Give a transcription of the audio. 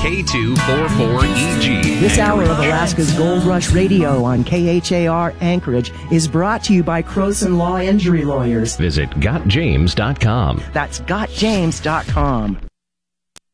K244EG. This hour of Alaska's Gold Rush Radio on KHAR Anchorage is brought to you by Croson Law Injury Lawyers. Visit GotJames.com. That's gotjames.com.